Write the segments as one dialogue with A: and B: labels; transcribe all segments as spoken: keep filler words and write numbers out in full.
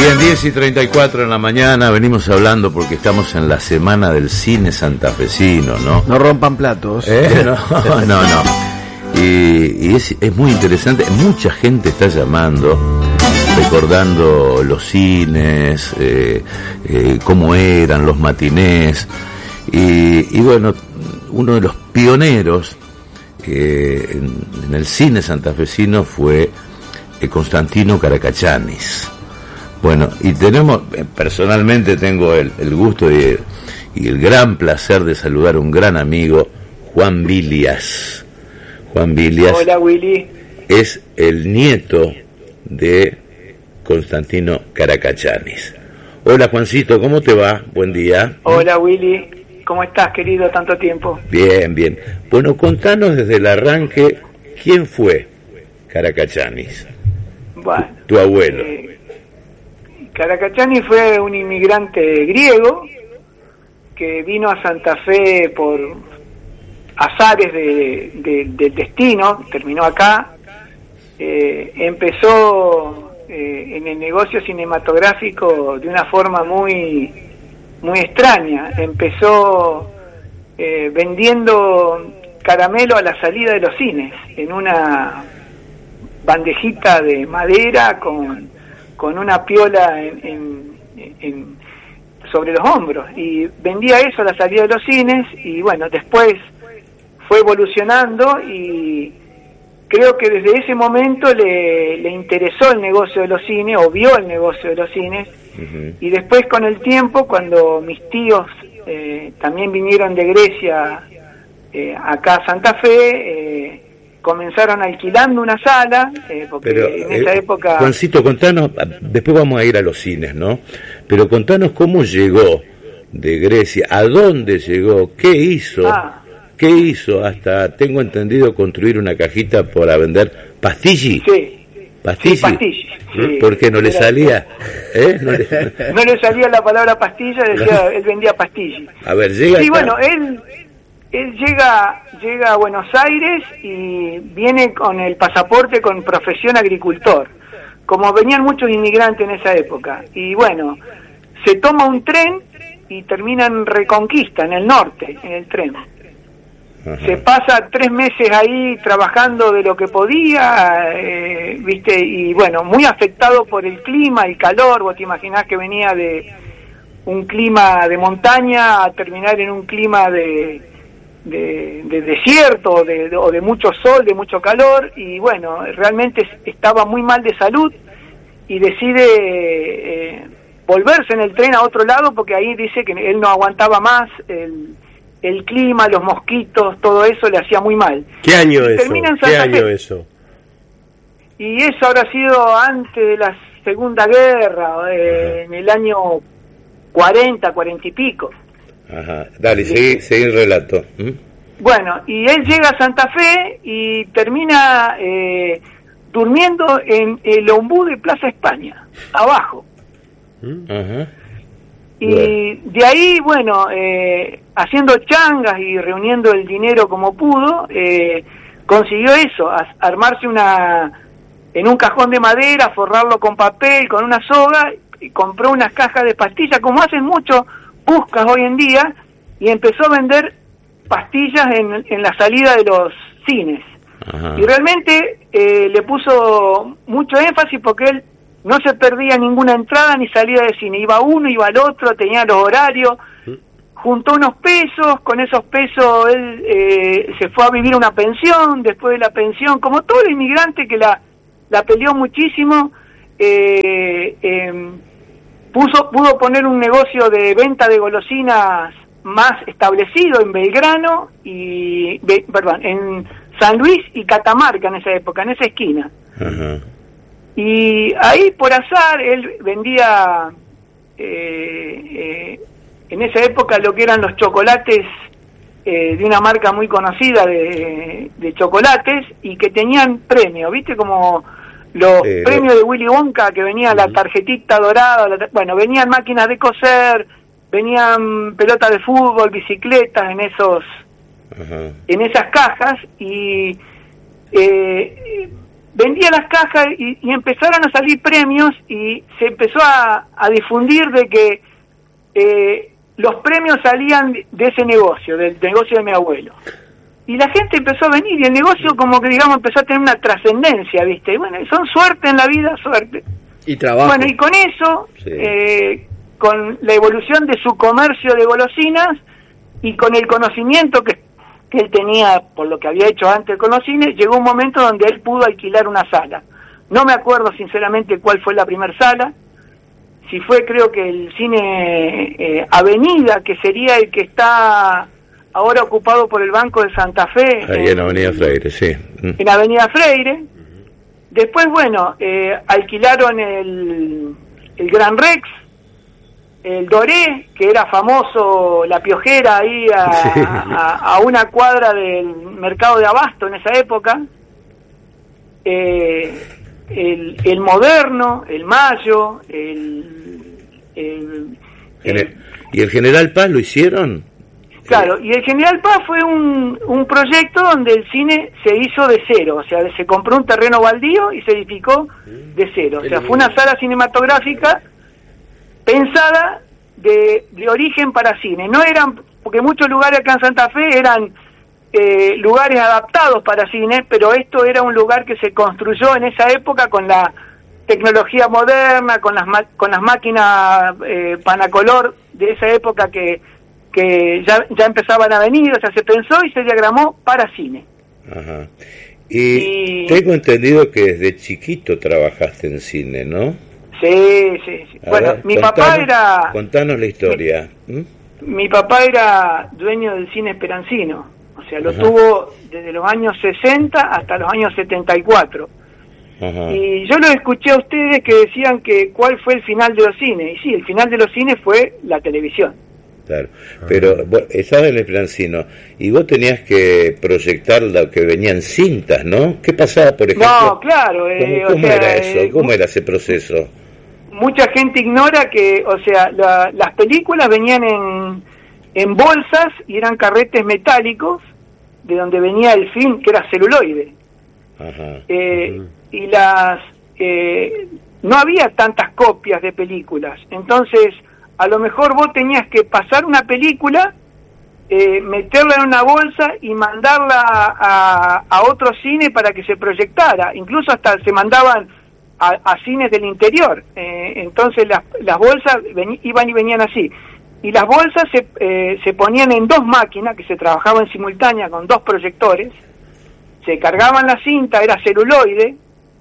A: Bien, diez y treinta y cuatro en la mañana, venimos hablando porque estamos en la semana del cine santafesino, ¿no?
B: No rompan platos.
A: ¿Eh? No, no, no. Y, y es, es muy interesante, mucha gente está llamando, recordando los cines, eh, eh, cómo eran los matinés, y, y bueno, uno de los pioneros eh, en, en el cine santafesino fue eh, Constantino Caracachanis. Bueno, y tenemos, personalmente tengo el, el gusto y el, y el gran placer de saludar a un gran amigo, Juan Bilias. Juan Bilias.
C: Hola, Willy.
A: Es el nieto de Constantino Caracachanis. Hola, Juancito, ¿cómo te va? Buen día.
C: Hola, Willy. ¿Cómo estás, querido? Tanto tiempo.
A: Bien, bien. Bueno, contanos desde el arranque, ¿quién fue Caracachanis?
C: Bueno.
A: Tu, tu abuelo.
C: Eh, Caracachanis fue un inmigrante griego que vino a Santa Fe por azares de, de, del destino, terminó acá, eh, empezó eh, en el negocio cinematográfico de una forma muy, muy extraña. Empezó eh, vendiendo caramelo a la salida de los cines, en una bandejita de madera con... con una piola en, en, en, sobre los hombros, y vendía eso a la salida de los cines, y bueno, después fue evolucionando, y creo que desde ese momento le, le interesó el negocio de los cines, o vio el negocio de los cines, uh-huh. Y después con el tiempo, cuando mis tíos eh, también vinieron de Grecia eh, acá a Santa Fe, eh, comenzaron alquilando una sala, eh, porque Pero, en esa eh, época...
A: Juancito, contanos, después vamos a ir a los cines, ¿no? Pero contanos cómo llegó de Grecia, a dónde llegó, qué hizo, ah. qué hizo hasta, tengo entendido, construir una cajita para vender pastilli.
C: Sí,
A: pastilli.
C: Sí, pastilli. Sí.
A: ¿Por qué no le salía? ¿Eh?
C: No, le... no le salía la palabra pastilla, decía, él vendía pastilli.
A: A ver, llega...
C: Sí, bueno, él... Él llega llega a Buenos Aires y viene con el pasaporte con profesión agricultor, como venían muchos inmigrantes en esa época. Y bueno, se toma un tren y termina en Reconquista, en el norte, en el tren. Ajá. Se pasa tres meses ahí trabajando de lo que podía, eh, viste, y bueno, muy afectado por el clima, el calor. Vos te imaginás que venía de un clima de montaña a terminar en un clima de... De, de desierto de, de, o de mucho sol, de mucho calor, y bueno, realmente estaba muy mal de salud y decide eh, volverse en el tren a otro lado, porque ahí dice que él no aguantaba más el, el clima, los mosquitos, todo eso le hacía muy mal.
B: ¿Qué año
C: y
B: eso? ¿Qué año Fe. eso?
C: Y eso habrá sido antes de la Segunda Guerra, eh, en el año cuarenta, cuarenta y pico.
A: Ajá, dale, seguí, seguí el relato. ¿Mm?
C: Bueno, y él llega a Santa Fe y termina eh, durmiendo en el ombú de Plaza España, abajo.
A: Ajá.
C: Y bueno. De ahí, bueno, eh, haciendo changas y reuniendo el dinero como pudo, eh, consiguió eso, a, armarse una en un cajón de madera, forrarlo con papel, con una soga, y compró unas cajas de pastillas, como hacen muchos buscas hoy en día, y empezó a vender pastillas en, en la salida de los cines. Ajá. Y realmente eh, le puso mucho énfasis porque él no se perdía ninguna entrada ni salida de cine, iba uno, iba al otro, tenía los horarios, juntó unos pesos, con esos pesos él eh, se fue a vivir una pensión, después de la pensión, como todo el inmigrante que la, la peleó muchísimo, eh, eh, Puso, pudo poner un negocio de venta de golosinas más establecido en Belgrano y, be, perdón, en San Luis y Catamarca en esa época, en esa esquina. Ajá. Y ahí por azar él vendía eh, eh, en esa época lo que eran los chocolates eh, de una marca muy conocida de, de chocolates y que tenían premio, ¿viste? Como los eh, premios de Willy Wonka, que venía uh-huh. la tarjetita dorada, la, bueno, venían máquinas de coser, venían pelotas de fútbol, bicicletas en esos uh-huh. en esas cajas, y eh, vendía las cajas y, y empezaron a salir premios y se empezó a, a difundir de que eh, los premios salían de ese negocio, del negocio de mi abuelo. Y la gente empezó a venir y el negocio como que digamos empezó a tener una trascendencia, ¿viste? Y bueno, son suerte en la vida, suerte.
B: Y trabajo.
C: Bueno, y con eso, sí. eh, con la evolución de su comercio de golosinas y con el conocimiento que, que él tenía por lo que había hecho antes con los cines, llegó un momento donde él pudo alquilar una sala. No me acuerdo sinceramente cuál fue la primera sala, si fue creo que el cine eh, Avenida, que sería el que está ahora ocupado por el Banco de Santa Fe.
A: Ahí en, en Avenida Freire, sí.
C: En Avenida Freire. Después, bueno, eh, alquilaron el, el Gran Rex, el Doré, que era famoso, la Piojera, ahí a, sí. a, a una cuadra del mercado de Abasto en esa época. Eh, el, el Moderno, el Mayo, el, el, el...
A: ¿Y el General Paz lo hicieron?
C: Claro, y el General Paz fue un, un proyecto donde el cine se hizo de cero, o sea, se compró un terreno baldío y se edificó de cero. O sea, fue una sala cinematográfica pensada de, de origen para cine. No eran, porque muchos lugares acá en Santa Fe eran eh, lugares adaptados para cine, pero esto era un lugar que se construyó en esa época con la tecnología moderna, con las, con las máquinas eh, Panacolor de esa época que... que ya, ya empezaban a venir, o sea, se pensó y se diagramó para cine.
A: Ajá. Y, y tengo entendido que desde chiquito trabajaste en cine, ¿no?
C: Sí, sí, sí. A bueno, ver, mi
A: contanos,
C: papá era...
A: Contanos la historia.
C: Mi, ¿Mm? mi papá era dueño del cine Esperancino, o sea, lo Ajá. tuvo desde los años sesenta hasta los años setenta y cuatro. Ajá. Y yo lo escuché a ustedes que decían que cuál fue el final de los cines, y sí, el final de los cines fue la televisión.
A: Claro, pero vos estabas en el Esperancino y vos tenías que proyectar lo que venían cintas, ¿no? ¿Qué pasaba, por ejemplo?
C: No, claro. Eh,
A: ¿Cómo, cómo
C: o sea,
A: era eso?
C: Eh,
A: ¿Cómo era ese proceso?
C: Mucha gente ignora que, o sea, la, las películas venían en, en bolsas y eran carretes metálicos de donde venía el film, que era celuloide. Ajá. Eh, uh-huh. Y las... Eh, no había tantas copias de películas, entonces... A lo mejor vos tenías que pasar una película, eh, meterla en una bolsa y mandarla a, a, a otro cine para que se proyectara. Incluso hasta se mandaban a, a cines del interior. Eh, entonces las, las bolsas ven, iban y venían así. Y las bolsas se, eh, se ponían en dos máquinas que se trabajaban en simultánea con dos proyectores. Se cargaban la cinta, era celuloide.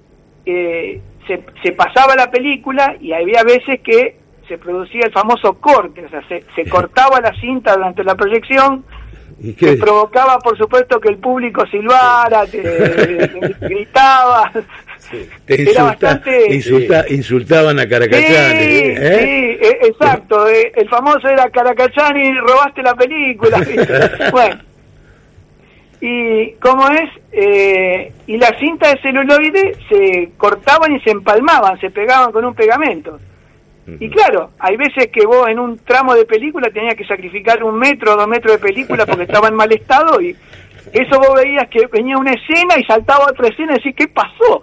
C: Eh, se, se pasaba la película y había veces que se producía el famoso corte, o sea, se, se cortaba la cinta durante la proyección, que provocaba, por supuesto, que el público silbara, te, te gritaba.
A: Sí. Te insulta, bastante... insulta, insultaban a Caracachani.
C: Sí, ¿eh? sí, exacto. El famoso era Caracachani, robaste la película. Bueno, y como es, eh, y las cintas de celuloide se cortaban y se empalmaban, se pegaban con un pegamento. Y claro, hay veces que vos en un tramo de película tenías que sacrificar un metro o dos metros de película porque estaba en mal estado y eso vos veías que venía una escena y saltaba otra escena y decís, ¿qué pasó?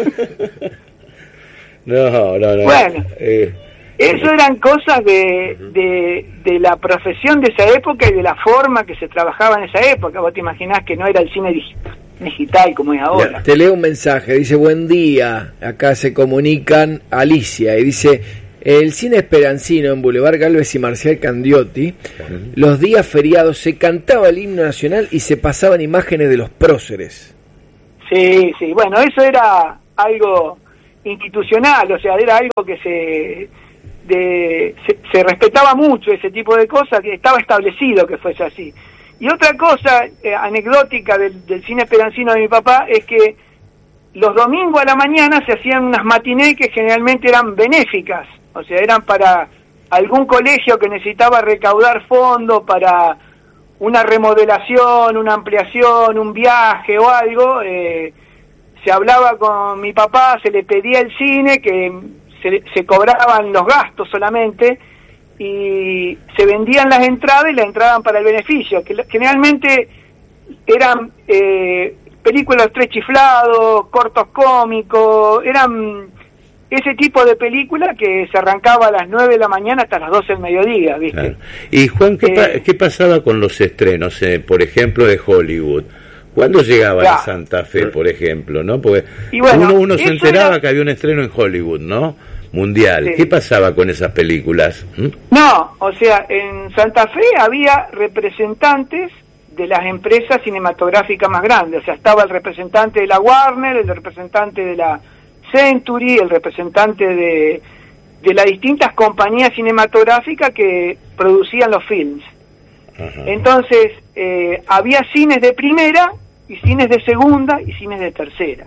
A: No, no, no.
C: Bueno, eh, eso eran cosas de, de, de la profesión de esa época y de la forma que se trabajaba en esa época. Vos te imaginás que no era el cine digital, digital como es ahora.
B: Ya, te leo un mensaje, dice, buen día, acá se comunican Alicia y dice... El cine Esperancino en Boulevard Galvez y Marcial Candiotti, uh-huh. los días feriados se cantaba el himno nacional y se pasaban imágenes de los próceres.
C: Sí, sí, bueno, eso era algo institucional, o sea, era algo que se, de, se, se respetaba mucho, ese tipo de cosas, que estaba establecido que fuese así. Y otra cosa eh, anecdótica del, del cine Esperancino de mi papá es que los domingos a la mañana se hacían unas matinés que generalmente eran benéficas. O sea, eran para algún colegio que necesitaba recaudar fondos para una remodelación, una ampliación, un viaje o algo. Eh, se hablaba con mi papá, se le pedía el cine, que se, se cobraban los gastos solamente, y se vendían las entradas y las entradas para el beneficio, que generalmente eran eh, películas Los Tres Chiflados, cortos cómicos, eran ese tipo de película que se arrancaba a las nueve de la mañana hasta las doce del mediodía, ¿viste?
A: Claro. Y Juan, ¿qué, eh, pa ¿qué pasaba con los estrenos, eh, por ejemplo, de Hollywood? ¿Cuándo llegaban a Santa Fe, por ejemplo, no? Porque bueno, uno, uno se enteraba era... que había un estreno en Hollywood, ¿no? Mundial. Sí. ¿Qué pasaba con esas películas? ¿Mm?
C: No, o sea, en Santa Fe había representantes de las empresas cinematográficas más grandes. O sea, estaba el representante de la Warner, el representante de la Century, el representante de, de las distintas compañías cinematográficas que producían los films. Ajá. Entonces, eh, había cines de primera y cines de segunda y cines de tercera.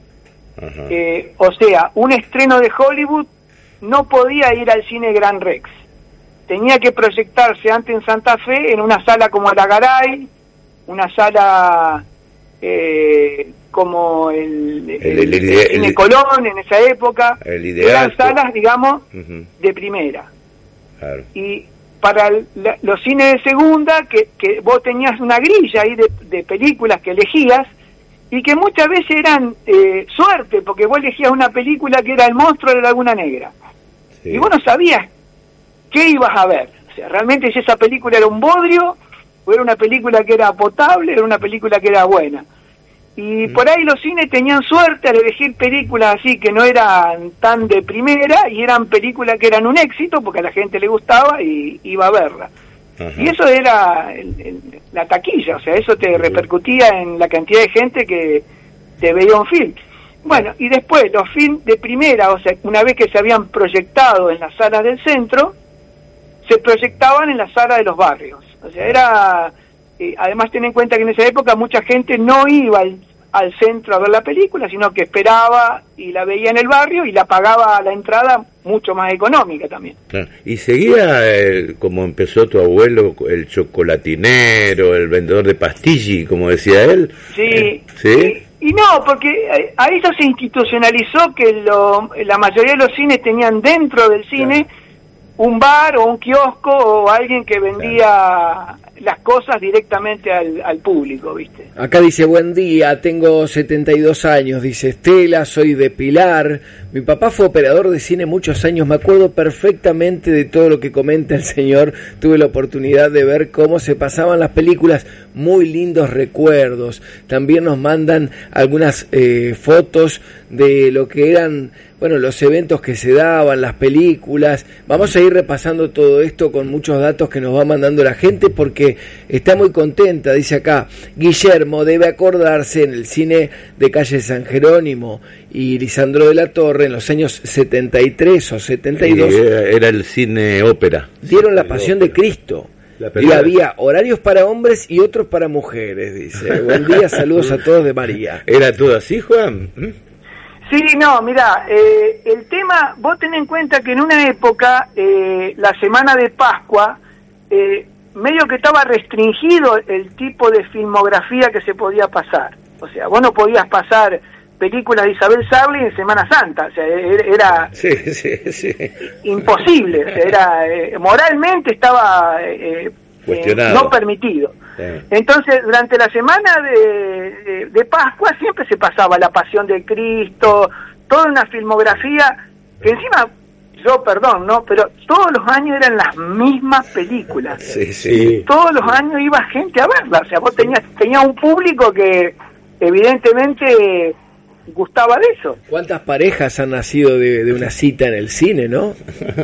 C: Eh, o sea, un estreno de Hollywood no podía ir al cine Gran Rex. Tenía que proyectarse antes en Santa Fe en una sala como la Garay, una sala eh, como el, el, el, el, el Cine el, Colón en esa época. El ideal, eran salas, digamos, uh-huh. de primera. Claro. Y para el, la, los cines de segunda, que, que vos tenías una grilla ahí de, de películas que elegías, y que muchas veces eran eh, suerte, porque vos elegías una película que era El monstruo de Laguna Negra, sí. y vos no sabías qué ibas a ver. O sea, realmente si esa película era un bodrio, o era una película que era potable, era una película que era buena. Y mm. por ahí los cines tenían suerte al elegir películas así que no eran tan de primera, y eran películas que eran un éxito, porque a la gente le gustaba y iba a verla. Ajá. Y eso era el, el, la taquilla, o sea, eso te repercutía en la cantidad de gente que te veía un film. Bueno, y después los films de primera, o sea, una vez que se habían proyectado en las salas del centro, se proyectaban en las salas de los barrios. O sea, era... Eh, además, ten en cuenta que en esa época mucha gente no iba al, al centro a ver la película, sino que esperaba y la veía en el barrio y la pagaba a la entrada mucho más económica también.
A: Claro. Y seguía, eh, como empezó tu abuelo, el chocolatinero, el vendedor de pastilli, como decía él.
C: Sí, eh, ¿sí? Y, y no, porque a eso se institucionalizó que lo, la mayoría de los cines tenían dentro del cine claro. un bar o un kiosco o alguien que vendía claro. las cosas directamente al, al público, ¿viste?
B: Acá dice, buen día, tengo setenta y dos años, dice Estela, soy de Pilar, mi papá fue operador de cine muchos años, me acuerdo perfectamente de todo lo que comenta el señor, tuve la oportunidad de ver cómo se pasaban las películas, muy lindos recuerdos, también nos mandan algunas eh, fotos de lo que eran, bueno, los eventos que se daban, las películas. Vamos a ir repasando todo esto con muchos datos que nos va mandando la gente porque está muy contenta, dice acá, Guillermo debe acordarse en el cine de calle San Jerónimo y Lisandro de la Torre en los años setenta y tres o setenta y dos.
A: Era, era el cine ópera.
B: Dieron La Pasión de Cristo. Y había horarios para hombres y otros para mujeres, dice. Buen día, saludos a todos de María.
A: ¿Era todo así, Juan?
C: Sí, no, mira, eh, el tema, vos ten en cuenta que en una época, eh, la semana de Pascua, eh, medio que estaba restringido el tipo de filmografía que se podía pasar. O sea, vos no podías pasar películas de Isabel Sarli en Semana Santa, o sea, era
A: sí, sí, sí.
C: imposible, o sea, era eh, moralmente estaba eh, eh, no permitido. Sí. Entonces, durante la semana de, de, de Pascua siempre se pasaba La Pasión de Cristo, toda una filmografía que encima, yo perdón, ¿no? Pero todos los años eran las mismas películas.
A: Sí, sí.
C: Todos los años iba gente a verla, o sea, vos tenías, tenías un público que evidentemente gustaba de eso.
B: ¿Cuántas parejas han nacido de, de una cita en el cine, no?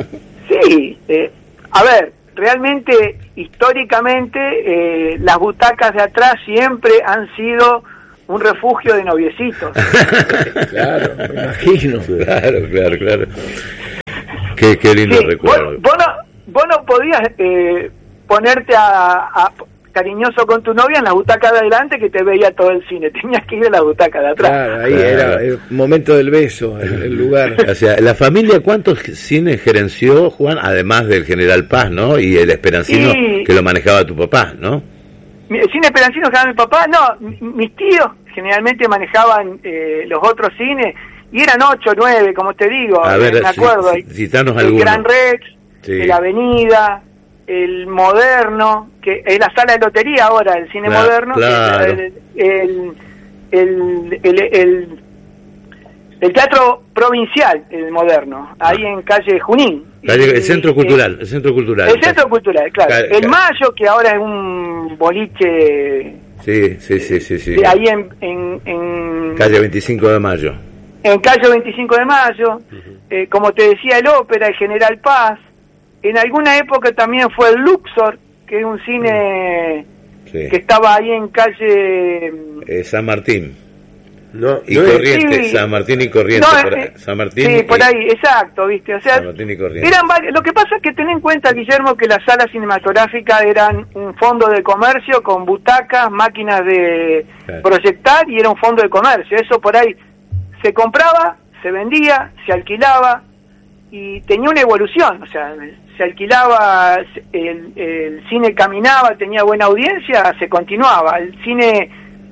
C: Sí, eh, a ver, realmente, históricamente, eh, las butacas de atrás siempre han sido un refugio de noviecitos.
B: Claro, me imagino.
A: Claro, claro, claro. Qué, qué lindo
C: sí,
A: recuerdo.
C: Vos, vos, no, vos no podías eh, ponerte a... a cariñoso con tu novia en la butaca de adelante que te veía todo el cine, tenías que ir a la butaca de atrás.
B: Claro, ahí claro. Era el momento del beso, el, el lugar.
A: O sea, la familia, ¿cuántos cines gerenció, Juan? Además del General Paz, ¿no? Y el Esperancino, y... que lo manejaba tu papá, ¿no?
C: El cine Esperancino que era mi papá, no, mis tíos generalmente manejaban eh, los otros cines, y eran ocho, nueve, como te digo,
A: a ver,
C: me acuerdo.
A: C- citanos
C: el
A: algunos.
C: Gran Rex, sí. El Avenida, el Moderno, que es la sala de lotería ahora, el cine
A: claro,
C: moderno,
A: claro.
C: El, el, el, el, el, el Teatro Provincial, el moderno, ahí en calle Junín.
A: Calle, el Centro Cultural, el Centro Cultural.
C: El Centro Cultural, claro.
A: Calle,
C: el Mayo, que ahora es un boliche...
A: Sí, sí, sí, sí. sí.
C: Ahí en, en, en...
A: Calle veinticinco de Mayo.
C: En calle veinticinco de Mayo, uh-huh. eh, como te decía, el Ópera, el General Paz. En alguna época también fue el Luxor, que es un cine sí. que estaba ahí en calle...
A: Eh, San Martín.
D: No,
A: y
D: no
A: Corrientes,
C: sí.
A: San Martín y Corrientes.
C: No,
A: por
C: eh,
A: San Martín
C: sí,
A: y,
C: por ahí, exacto, ¿viste? O sea,
A: San Martín y Corrientes.
C: Eran varios, lo que pasa es que ten en cuenta, Guillermo, que las salas cinematográficas eran un fondo de comercio con butacas, máquinas de claro. proyectar, y era un fondo de comercio. Eso por ahí se compraba, se vendía, se alquilaba, y tenía una evolución. O sea, se alquilaba, el, el cine caminaba, tenía buena audiencia, se continuaba. El cine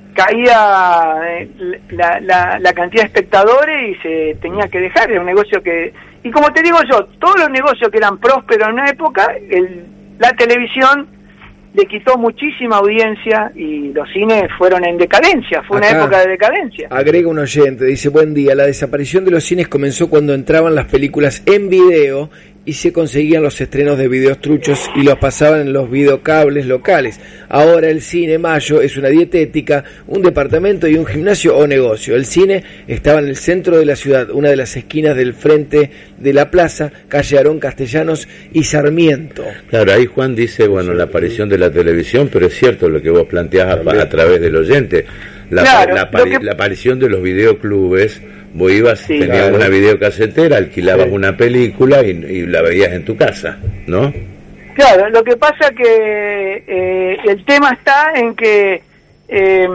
C: caía la, la, la cantidad de espectadores y se tenía que dejar. Era un negocio que... Y como te digo yo, todos los negocios que eran prósperos en una época, el, la televisión le quitó muchísima audiencia y los cines fueron en decadencia. Fue
B: Acá,
C: una época de decadencia.
B: Agrega un oyente, dice: buen día, la desaparición de los cines comenzó cuando entraban las películas en video y se conseguían los estrenos de videos truchos y los pasaban en los videocables locales. Ahora el cine Mayo es una dietética, un departamento y un gimnasio o negocio. El cine estaba en el centro de la ciudad, una de las esquinas del frente de la plaza, calle Aarón Castellanos y Sarmiento.
A: Claro, ahí Juan dice, bueno, la aparición de la televisión, pero es cierto lo que vos planteás a, a través del oyente. La,
C: claro,
A: la, apari
C: que...
A: la aparición de los videoclubes. Vos ibas,
C: sí,
A: tenías
C: claro.
A: una videocasetera, alquilabas
C: sí.
A: una película y, y la veías en tu casa, ¿no?
C: Claro, lo que pasa que eh, el tema está en que eh,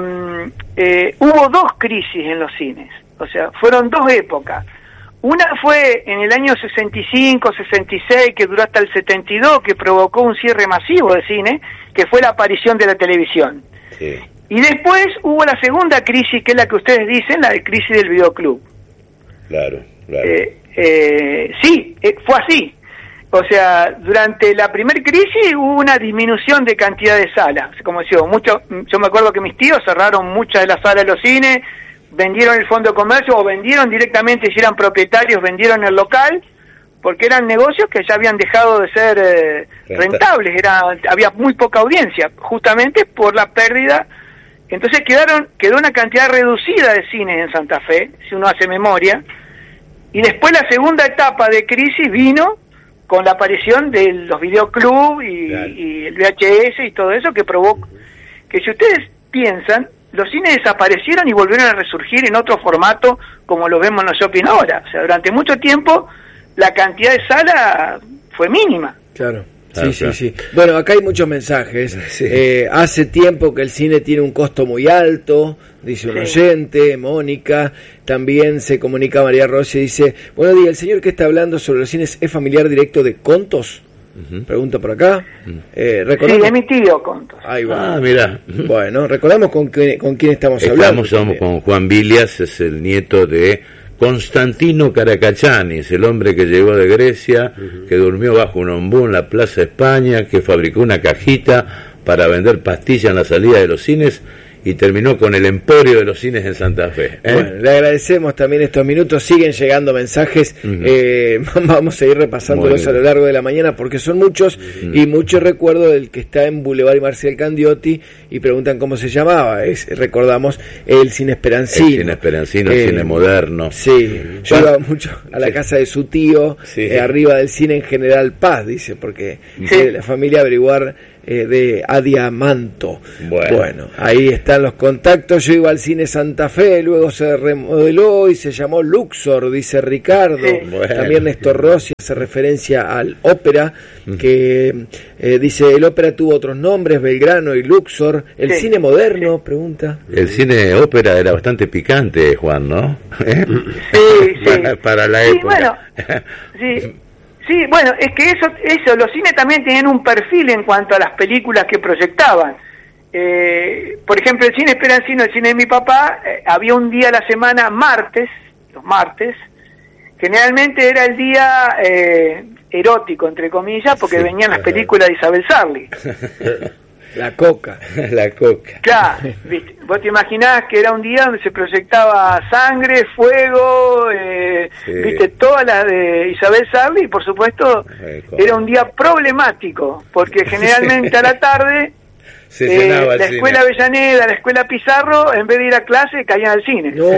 C: eh, hubo dos crisis en los cines, o sea, fueron dos épocas. Una fue en el año sesenta y cinco, sesenta y seis, que duró hasta el setenta y dos, que provocó un cierre masivo de cine, que fue la aparición de la televisión.
A: Sí.
C: Y después hubo la segunda crisis, que es la que ustedes dicen, la de crisis del videoclub.
A: Claro, claro.
C: Eh, eh, sí, eh, fue así. O sea, durante la primer crisis hubo una disminución de cantidad de salas. Como decía, mucho, yo me acuerdo que mis tíos cerraron muchas de las salas de los cines, vendieron el fondo de comercio o vendieron directamente, si eran propietarios, vendieron el local, porque eran negocios que ya habían dejado de ser eh, rentables. Era, había muy poca audiencia, justamente por la pérdida. Entonces quedaron quedó una cantidad reducida de cines en Santa Fe, si uno hace memoria, y después la segunda etapa de crisis vino con la aparición de los videoclubs y, claro. y el V H S y todo eso, que provocó que, si ustedes piensan, los cines desaparecieron y volvieron a resurgir en otro formato como lo vemos en los shopping ahora. O sea, durante mucho tiempo la cantidad de salas fue mínima.
B: Claro. Sí, sí, sí. Bueno, acá hay muchos mensajes. Sí. Eh, hace tiempo que el cine tiene un costo muy alto, dice un sí. oyente, Mónica. También se comunica María Rossi, dice: buenos días, el señor que está hablando sobre los cines es familiar directo de Contos. Uh-huh. Pregunta por acá. Uh-huh. eh,
C: sí, es mi tío Contos.
B: Ahí va.
A: Ah, mira.
B: Bueno, recordamos con, que, con quién estamos,
A: estamos
B: hablando.
A: Estamos con Juan Vilias, es el nieto de Constantino Caracachanis, el hombre que llegó de Grecia, uh-huh. que durmió bajo un ombú en la Plaza España, que fabricó una cajita para vender pastillas en la salida de los cines y terminó con el emporio de los cines en Santa Fe. ¿eh?
B: Bueno, le agradecemos también estos minutos, siguen llegando mensajes, uh-huh. eh, vamos a ir repasándolos a lo largo de la mañana porque son muchos uh-huh. y mucho recuerdo del que está en Boulevard y Marcial Candiotti y preguntan cómo se llamaba, es, recordamos el Cine Esperancino.
A: El Cine Esperancino, eh, el cine moderno.
B: Sí, uh-huh. yo iba mucho a la sí. casa de su tío, sí. eh, arriba del cine en General Paz, dice, porque sí. eh, la familia averiguar eh, de Adiamanto. Bueno. bueno, ahí están los contactos. Yo iba al cine Santa Fe, luego se remodeló y se llamó Luxor, dice Ricardo. Sí. Bueno. También Néstor Rossi hace referencia al ópera, que eh, dice el ópera tuvo otros nombres, Belgrano y Luxor. El sí. cine moderno, sí. pregunta.
A: El cine ópera era bastante picante, Juan, ¿no?
C: ¿Eh? Sí, sí.
A: Para, para la
C: sí,
A: época.
C: Bueno, sí. Sí, bueno, es que eso, eso, los cines también tenían un perfil en cuanto a las películas que proyectaban. Eh, por ejemplo, el cine Esperancino, el cine de mi papá, eh, había un día a la semana, martes, los martes, generalmente era el día eh, erótico, entre comillas, porque sí, venían las películas de Isabel Sarli.
B: La coca.
A: La coca.
C: Claro, ¿viste? Vos te imaginás que era un día donde se proyectaba sangre, fuego, eh,
A: Sí.
C: viste, todas las de Isabel Sarli, y por supuesto
A: Ay, cómo.
C: era un día problemático, porque generalmente a la tarde
A: Se
C: eh,
A: llenaba el
C: la
A: cine.
C: escuela Avellaneda, la escuela Pizarro, en vez de ir a clase, caían al cine.
B: No,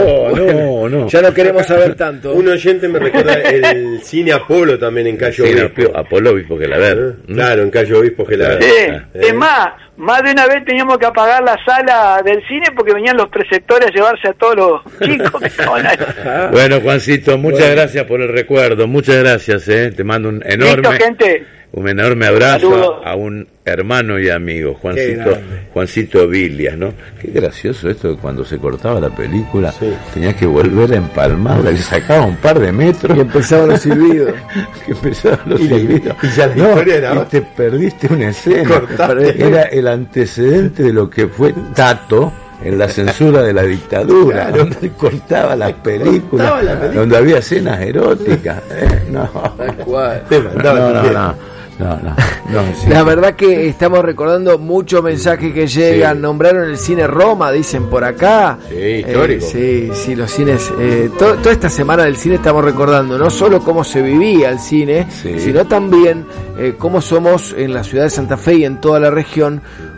A: no, no.
B: Ya no queremos saber tanto.
D: Un oyente me recuerda el cine Apolo también en Cayo
A: Sí,
D: Obispo.
A: Apolo Obispo Gelaber.
D: Claro, en Cayo Obispo Gelaber.
C: Sí,
D: Eh.
C: es más, más de una vez teníamos que apagar la sala del cine porque venían los preceptores a llevarse a todos los chicos que estaban ahí.
A: Bueno, Juancito, muchas
B: Bueno.
A: gracias por el recuerdo, muchas gracias, eh. Te mando un enorme,
C: Listo, gente.
A: un enorme abrazo
C: Saludos.
A: a un hermano y amigo, Juancito,
B: grande.
A: Juancito Vilias, ¿no? Qué gracioso esto de cuando se cortaba la película,
D: Sí.
A: tenías que volver a empalmarla, le sacaba un par de metros
B: Y empezaban los silbidos.
A: que empezaban los
D: Y la-
A: silbidos.
D: y ya la
A: No,
D: historia era
A: y
D: otra.
A: te perdiste una escena.
D: Cortaste.
A: Era el antecedente de lo que fue Tato en la censura de la dictadura,
D: Claro.
A: donde cortaba las películas,
D: Cortaba la película.
A: donde había escenas eróticas. Eh, no.
B: Tal cual.
D: Te
A: No,
D: mandaba
A: no,
D: también.
A: no, no, no, no, sí.
B: La verdad que estamos recordando muchos mensajes que llegan.
A: Sí.
B: Nombraron el cine Roma, dicen por acá.
D: Sí, histórico.
B: Eh, sí, sí, los cines. Eh, to- toda esta semana del cine estamos recordando no solo cómo se vivía el cine,
A: Sí.
B: sino también eh, cómo somos en la ciudad de Santa Fe y en toda la región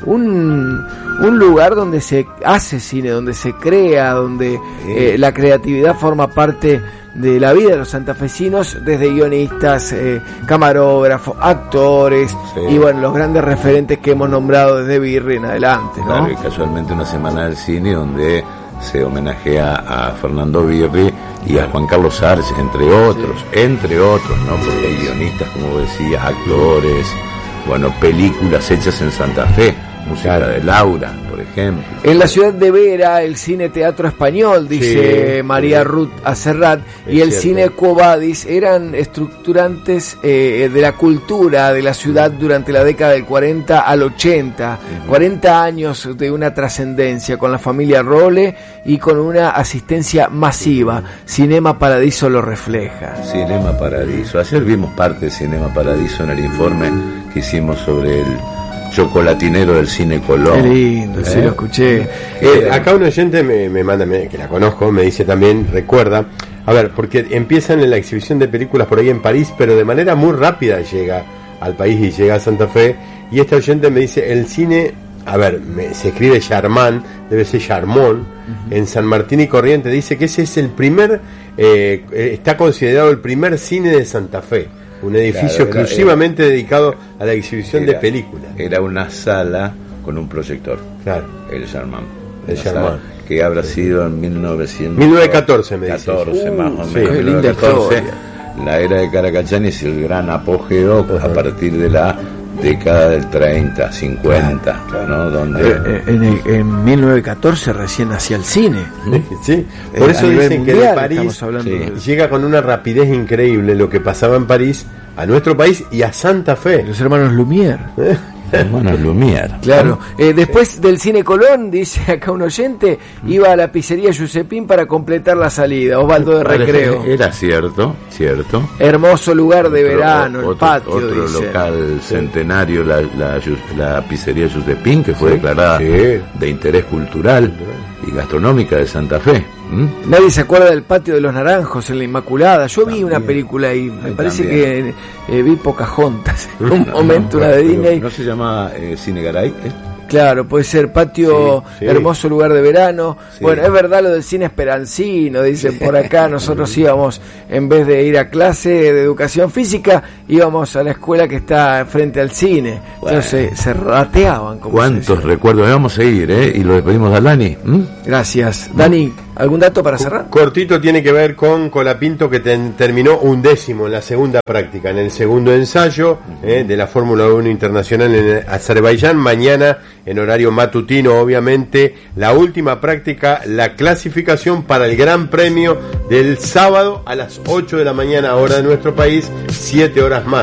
B: un, un lugar donde se hace cine, donde se crea, donde eh, la creatividad forma parte de la vida de los santafesinos, desde guionistas, eh, camarógrafos, actores,
A: Sí.
B: y bueno, los grandes referentes que hemos nombrado desde Birri en adelante, ¿no?
A: Claro, y casualmente una semana del cine donde se homenajea a Fernando Birri y a Juan Carlos Arce, entre otros, entre otros, ¿no? Porque hay guionistas, como vos decías, actores, bueno, películas hechas en Santa Fe, música de Laura, por ejemplo.
B: En la ciudad de Vera, el cine teatro español, dice
D: Sí,
B: María
D: sí.
B: Ruth Acerrat,
D: Es
B: y el
D: cierto.
B: cine Quo Vadis eran estructurantes eh, de la cultura de la ciudad durante la década del cuarenta al ochenta. cuarenta años de una trascendencia con la familia Role y con una asistencia masiva. Cinema Paradiso lo refleja.
A: Cinema Paradiso. Ayer vimos parte de Cinema Paradiso en el informe que hicimos sobre el chocolatinero del cine Colón.
B: Qué lindo, sí,
A: ¿Eh?
B: lo escuché.
D: Eh, acá un oyente me, me manda, me- que la conozco, me dice también, recuerda, a ver, porque empiezan en la exhibición de películas por ahí en París, pero de manera muy rápida llega al país y llega a Santa Fe, y este oyente me dice, el cine, a ver, me- se escribe Charmán, debe ser Charmón, en San Martín y Corrientes, dice que ese es el primer, eh, eh, está considerado el primer cine de Santa Fe, un edificio
A: Claro, era-
D: exclusivamente dedicado a la exhibición de
A: Era-
D: películas.
A: Era una sala con un proyector.
D: Claro.
A: El Sharman.
D: El
A: Una
D: Sharman.
A: sala que habrá sido en mil novecientos
D: mil novecientos catorce, me dice.
A: catorce, más o
D: Uh,
A: menos.
D: sí,
B: qué linda
A: mil novecientos catorce.
B: historia.
A: La era de Caracachán es el gran apogeo a partir de la década del treinta, cincuenta, ¿no? Donde
B: Eh, en, el- en mil novecientos catorce recién hacía el cine.
D: Sí, por
B: Eh,
D: eso
B: a nivel
D: dicen que de
B: mundial
D: París
B: estamos hablando
A: sí.
B: de-
D: llega con una rapidez increíble lo que pasaba en París a nuestro país y a Santa Fe.
B: los hermanos Lumière.
A: hermanos Lumière.
B: Claro. Eh, después del cine Colón, dice acá un oyente, iba a la pizzería Giuseppín para completar la salida. Osvaldo de Recreo.
A: Era cierto, cierto.
B: Hermoso lugar de
A: Otro-
B: verano, el
A: otro,
B: patio,
A: otro
B: dice.
A: local centenario, la, la, la pizzería Giuseppín, que fue
D: Sí.
A: declarada
D: Sí.
A: de interés cultural y gastronómica de Santa Fe. ¿Mm?
B: Nadie se acuerda del patio de los Naranjos en la Inmaculada. Yo vi una película ahí, me
A: Yo
B: parece
A: también.
B: que eh, vi Pocahontas en un
A: No,
B: momento,
A: no,
B: una de
A: pero
B: Disney.
A: ¿No se llama eh, Cine Garay? ¿eh?
B: Claro, puede ser patio,
D: Sí, sí.
B: hermoso lugar de verano.
A: Sí.
B: Bueno, es verdad lo del cine esperancino, dicen por acá. Nosotros íbamos, en vez de ir a clase de educación física, íbamos a la escuela que está frente al cine.
A: Bueno.
B: Entonces se rateaban. Como se
A: ¿Cuántos
B: dice.
A: recuerdos? Vamos a ir, ¿eh? Y lo despedimos a Dani. ¿Mm?
B: Gracias. Dani, ¿algún dato para cerrar?
D: Cortito tiene que ver con Colapinto que ten- terminó un décimo en la segunda práctica, en el segundo ensayo eh, de la Fórmula uno Internacional en Azerbaiyán. Mañana en horario matutino, obviamente, la última práctica, la clasificación para el Gran Premio del sábado a las ocho de la mañana, hora de nuestro país, siete horas más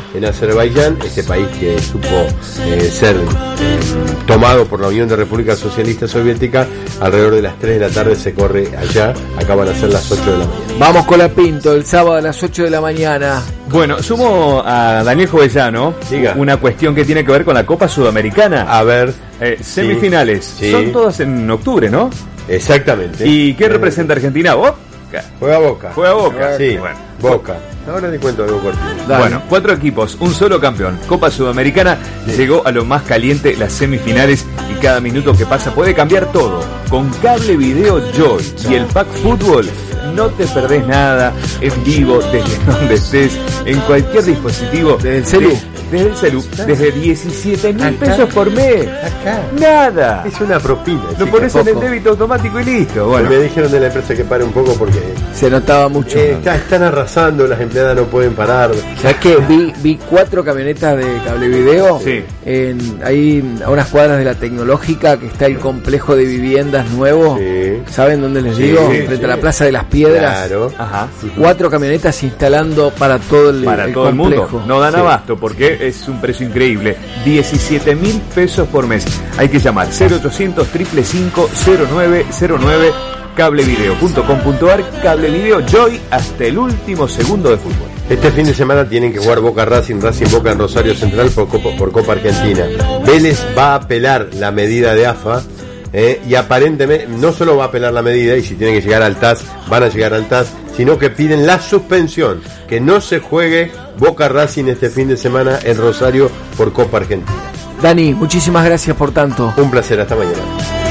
D: en Azerbaiyán, este país que supo eh, ser eh, tomado por la Unión de Repúblicas Socialistas Soviéticas. Alrededor de las tres de la tarde se corre allá, acá van a ser las ocho de la mañana.
B: Vamos con la Pinto, el sábado a las ocho de la mañana.
E: Bueno, sumo a Daniel Jovellano
D: Diga.
E: una cuestión que tiene que ver con la Copa Sudamericana.
D: A ver,
E: Eh, semifinales,
D: Sí.
E: son todas en octubre, ¿no?
D: exactamente.
E: ¿Y qué
D: Eh,
E: representa Argentina? Boca.
D: Juega Boca.
E: Juega Boca.
D: Sí,
E: Bueno.
D: Boca. Ahora te cuento algo cortito.
B: Dale.
E: Bueno, cuatro equipos, un solo campeón. Copa Sudamericana llegó a lo más caliente, las semifinales, y cada minuto que pasa puede cambiar todo. Con Cable Video Joy y el Pack Fútbol no te perdés nada, en vivo, desde donde estés, en cualquier dispositivo.
B: Desde el celu.
E: De- desde el celu, desde diecisiete mil
D: Acá.
E: pesos por mes.
D: Acá.
E: Nada.
D: Es una propina.
E: Lo
D: chica,
E: pones en el
D: poco.
E: débito automático y listo. Bueno,
D: Me dijeron de la empresa que pare un poco porque
B: Se notaba mucho.
D: eh, está- están arrasando, las empleadas no pueden parar.
B: ¿Sabes qué? Vi, vi cuatro camionetas de cable video
E: Sí.
B: en, ahí a unas cuadras de la Tecnológica, que está el complejo de viviendas nuevo.
D: Sí.
B: ¿Saben dónde les
D: Sí,
B: digo?
D: sí,
B: Frente
D: sí.
B: a la Plaza de las Piedras.
D: Claro.
E: ajá.
B: Cuatro camionetas instalando para todo el,
E: Para
B: el
E: todo
B: complejo.
E: el mundo. No dan
D: Sí.
E: abasto porque es un precio increíble. diecisiete mil pesos por mes. Hay que llamar cero ochocientos, cinco cinco cinco, cero nueve cero nueve, cablevideo punto com punto ar, Cable Video Joy, hasta el último segundo de fútbol.
D: Este fin de semana tienen que jugar Boca Racing, Racing Boca en Rosario Central por Copa, por Copa Argentina. Vélez va a apelar la medida de A F A eh, y aparentemente no solo va a apelar la medida, y si tienen que llegar al T A S, van a llegar al T A S, sino que piden la suspensión, que no se juegue Boca Racing este fin de semana en Rosario por Copa Argentina.
B: Dani, muchísimas gracias por tanto.
D: Un placer, hasta mañana.